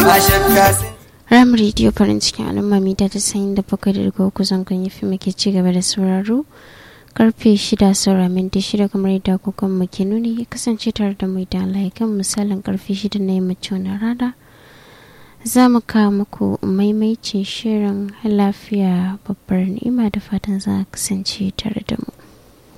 Ram Radio farin cikin al'umma mita ta sayin da bakwai da daga uku zangon ya fi muke ci gaba da sauraro karfe 6 saura minti 6 kamar yadda kukan muke nuni ya kasance tare da mu da Allah kan misalin karfe 6 na yammacin rana za mu kawo muku maimaicin shirin lafiya babbar ni'ima da fatan za a kasance tare da mu.